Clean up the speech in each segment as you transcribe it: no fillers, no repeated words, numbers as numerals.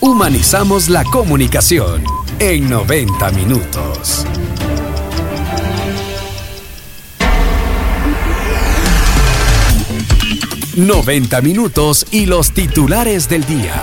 Humanizamos la comunicación en 90 minutos. ...90 minutos y los titulares del día.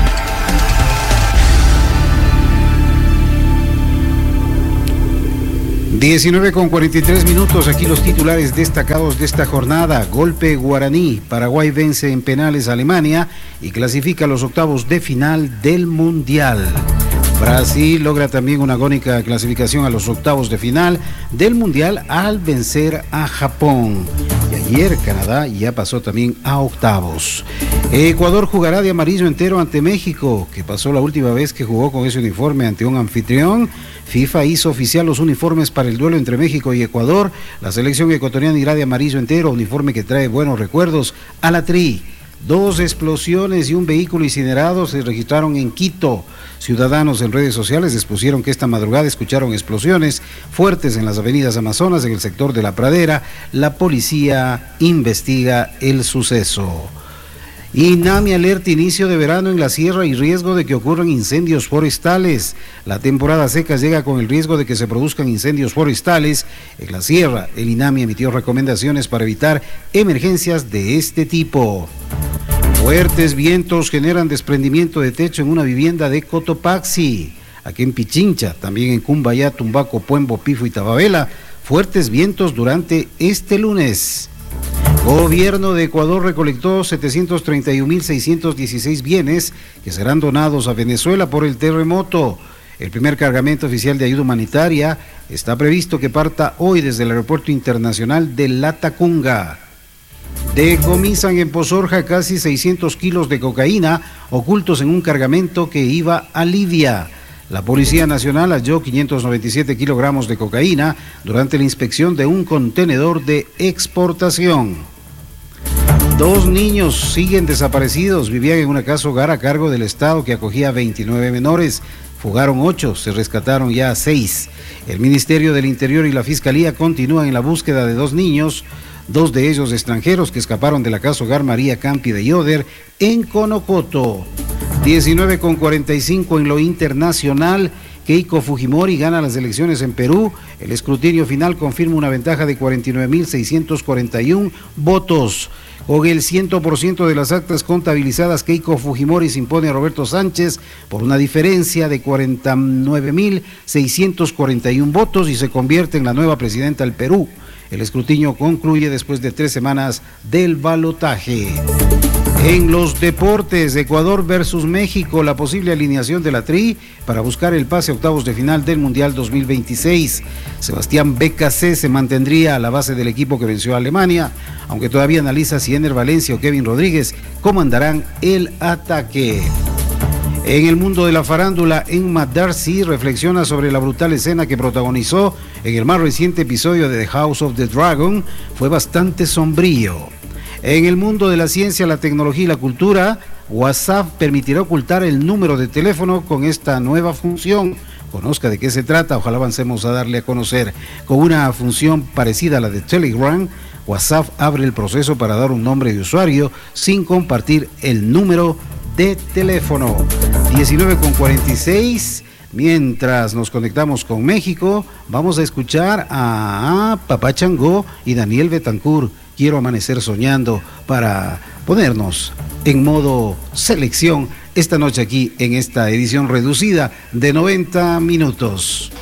con 43 minutos, aquí los titulares destacados de esta jornada. Golpe guaraní, Paraguay vence en penales a Alemania y clasifica a los octavos de final del Mundial. Brasil logra también una agónica clasificación a los octavos de final del Mundial al vencer a Japón. Y ayer Canadá ya pasó también a octavos. Ecuador jugará de amarillo entero ante México, que pasó la última vez que jugó con ese uniforme ante un anfitrión. FIFA hizo oficial los uniformes para el duelo entre México y Ecuador. La selección ecuatoriana irá de amarillo entero, uniforme que trae buenos recuerdos a la Tri. 2 explosiones y un vehículo incinerado se registraron en Quito. Ciudadanos en redes sociales expusieron que esta madrugada escucharon explosiones fuertes en las avenidas Amazonas, en el sector de La Pradera. La policía investiga el suceso. INAMI alerta inicio de verano en la sierra y riesgo de que ocurran incendios forestales. La temporada seca llega con el riesgo de que se produzcan incendios forestales en la sierra. El INAMI emitió recomendaciones para evitar emergencias de este tipo. Fuertes vientos generan desprendimiento de techo en una vivienda de Cotopaxi. Aquí en Pichincha, también en Cumbayá, Tumbaco, Puembo, Pifo y Tababela. Fuertes vientos durante este lunes. Gobierno de Ecuador recolectó 731.616 bienes que serán donados a Venezuela por el terremoto. El primer cargamento oficial de ayuda humanitaria está previsto que parta hoy desde el Aeropuerto Internacional de Latacunga. Decomisan en Pozorja casi 600 kilos de cocaína ocultos en un cargamento que iba a Libia. La Policía Nacional halló 597 kilogramos de cocaína durante la inspección de un contenedor de exportación. 2 niños siguen desaparecidos, vivían en una casa hogar a cargo del Estado que acogía a 29 menores. Fugaron 8, se rescataron ya 6. El Ministerio del Interior y la Fiscalía continúan en la búsqueda de 2 niños, 2 de ellos extranjeros que escaparon de la casa hogar María Campi de Yoder en Conocoto. 19:45 en lo internacional. Keiko Fujimori gana las elecciones en Perú. El escrutinio final confirma una ventaja de 49.641 votos. Con el 100% de las actas contabilizadas, Keiko Fujimori se impone a Roberto Sánchez por una diferencia de 49.641 votos y se convierte en la nueva presidenta del Perú. El escrutinio concluye después de 3 semanas del balotaje. En los deportes, Ecuador versus México, la posible alineación de la Tri para buscar el pase a octavos de final del Mundial 2026. Sebastián BKC se mantendría a la base del equipo que venció a Alemania, aunque todavía analiza si Ener Valencia o Kevin Rodríguez comandarán el ataque. En el mundo de la farándula, Emma Darcy reflexiona sobre la brutal escena que protagonizó en el más reciente episodio de The House of the Dragon. Fue bastante sombrío. En el mundo de la ciencia, la tecnología y la cultura, WhatsApp permitirá ocultar el número de teléfono con esta nueva función. Conozca de qué se trata, ojalá avancemos a darle a conocer. Con una función parecida a la de Telegram, WhatsApp abre el proceso para dar un nombre de usuario sin compartir el número de teléfono. 19:46. Mientras nos conectamos con México, vamos a escuchar a Papá Changó y Daniel Betancourt. Quiero amanecer soñando, para ponernos en modo selección esta noche aquí en esta edición reducida de 90 minutos.